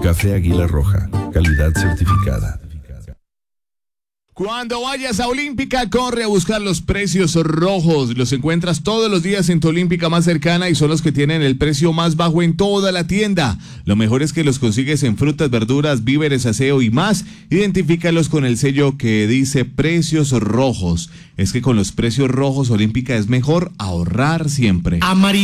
Café Águila Roja, calidad certificada. Cuando vayas a Olímpica, corre a buscar los precios rojos. Los encuentras todos los días en tu Olímpica más cercana y son los que tienen el precio más bajo en toda la tienda. Lo mejor es que los consigues en frutas, verduras, víveres, aseo y más. Identifícalos con el sello que dice precios rojos. Es que con los precios rojos Olímpica es mejor ahorrar siempre.